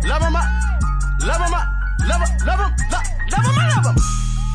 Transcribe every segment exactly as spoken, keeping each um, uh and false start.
love 'em up, love 'em up, love 'em, love 'em, love 'em, love 'em.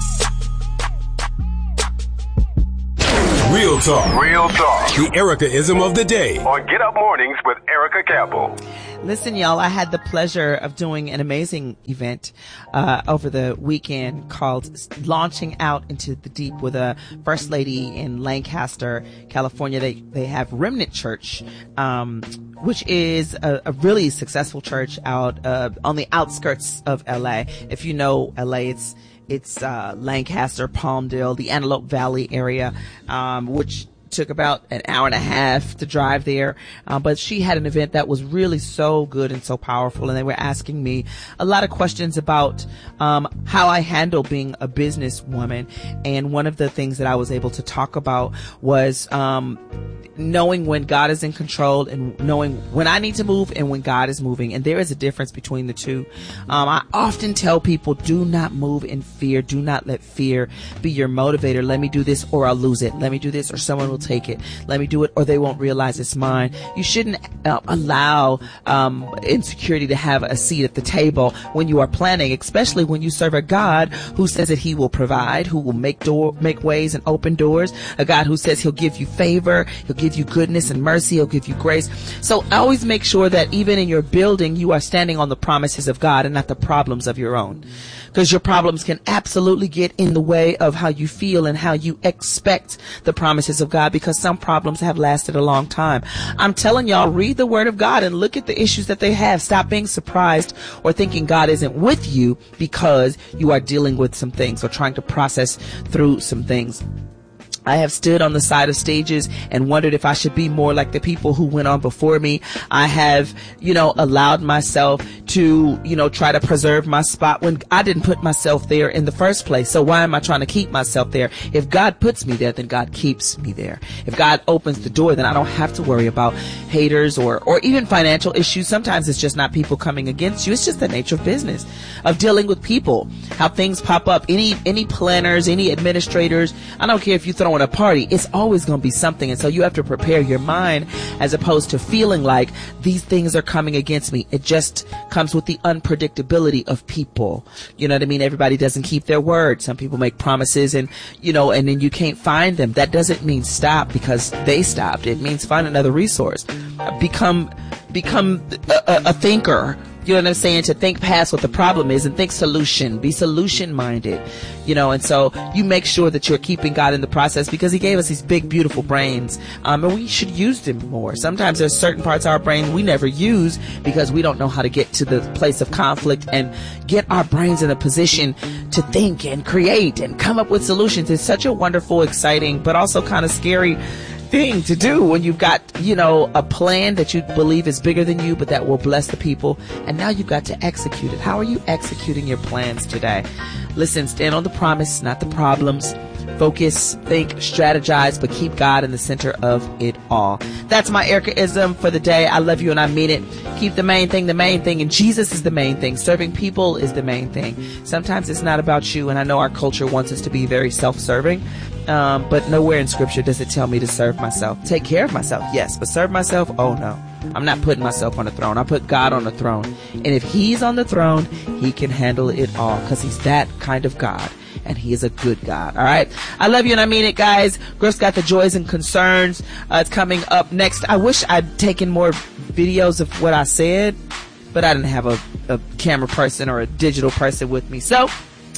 Real talk. Real talk. The Erica-ism of the day. On Get Up Mornings with Erica Campbell. Listen, y'all, I had the pleasure of doing an amazing event uh over the weekend called Launching Out into the Deep with a First Lady in Lancaster, California. They they have Remnant Church, um, which is a, a really successful church out uh, on the outskirts of L A. If you know L A, it's it's uh Lancaster, Palmdale, the Antelope Valley area, um, which took about an hour and a half to drive there. Uh, but she had an event that was really so good and so powerful. And they were asking me a lot of questions about um, how I handle being a businesswoman. And one of the things that I was able to talk about was um, knowing when God is in control and knowing when I need to move and when God is moving. And there is a difference between the two. Um, I often tell people, do not move in fear. Do not let fear be your motivator. Let me do this or I'll lose it. Let me do this or someone will take it. Let me do it or they won't realize it's mine. You shouldn't uh, allow um, insecurity to have a seat at the table when you are planning, especially when you serve a God who says that he will provide, who will make door, make ways and open doors, a God who says he'll give you favor, he'll give you goodness and mercy, he'll give you grace. So always make sure that even in your building, you are standing on the promises of God and not the problems of your own. Because your problems can absolutely get in the way of how you feel and how you expect the promises of God, because some problems have lasted a long time. I'm telling y'all, read the word of God and look at the issues that they have. Stop being surprised or thinking God isn't with you because you are dealing with some things or trying to process through some things. I have stood on the side of stages and wondered if I should be more like the people who went on before me. I have, you know, allowed myself to, you know, try to preserve my spot when I didn't put myself there in the first place. So why am I trying to keep myself there? If God puts me there, then God keeps me there. If God opens the door, then I don't have to worry about haters or, or even financial issues. Sometimes it's just not people coming against you. It's just the nature of business, of dealing with people, how things pop up. Any, any planners, any administrators, I don't care if you throw a party, it's always going to be something. And so you have to prepare your mind as opposed to feeling like these things are coming against me. It just comes with the unpredictability of people. You know what I mean? Everybody doesn't keep their word. Some people make promises and, you know, and then you can't find them. That doesn't mean stop because they stopped. It means find another resource. Become, become a, a, a thinker. You know what I'm saying? To think past what the problem is and think solution. Be solution minded. You know, and so you make sure that you're keeping God in the process because he gave us these big, beautiful brains. Um, and we should use them more. Sometimes there's certain parts of our brain we never use because we don't know how to get to the place of conflict and get our brains in a position to think and create and come up with solutions. It's such a wonderful, exciting, but also kind of scary thing to do when you've got, you know, a plan that you believe is bigger than you, but that will bless the people. And now you've got to execute it. How are you executing your plans today? Listen, stand on the promise, not the problems. Focus, think, strategize, but keep God in the center of it all. That's my Erica-ism for the day. I love you and I mean it. Keep the main thing the main thing, and Jesus is the main thing. Serving people is the main thing. Sometimes it's not about you, and I know our culture wants us to be very self-serving. Um, but nowhere in scripture does it tell me to serve myself. Take care of myself, yes, but serve myself, oh no. I'm not putting myself on the throne. I put God on the throne. And if he's on the throne, he can handle it all because he's that kind of God. And he is a good God. All right. I love you and I mean it, guys. Griff's got the joys and concerns. Uh, it's coming up next. I wish I'd taken more videos of what I said, but I didn't have a, a camera person or a digital person with me. So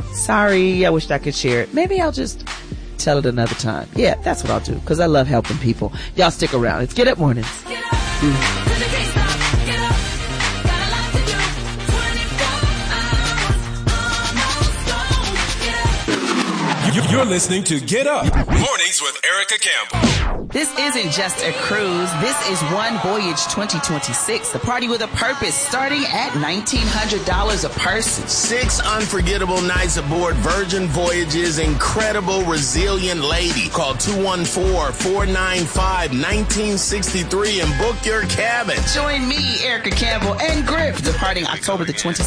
sorry. I wish I could share it. Maybe I'll just tell it another time. Yeah, that's what I'll do because I love helping people. Y'all stick around. It's Get Up Mornings. Get up. Mm. You're listening to Get Up Mornings with Erica Campbell. This isn't just a cruise. This is One Voyage twenty twenty-six, the party with a purpose, starting at nineteen hundred dollars a person. Six unforgettable nights aboard Virgin Voyage's incredible, resilient lady. Call two one four, four nine five, one nine six three and book your cabin. Join me, Erica Campbell, and Griff, departing October the twenty-sixth.